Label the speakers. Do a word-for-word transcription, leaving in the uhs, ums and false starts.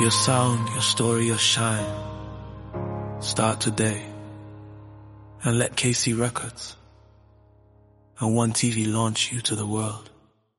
Speaker 1: Your sound, your story, your shine. Start today and let K C Records and One T V launch you to the world.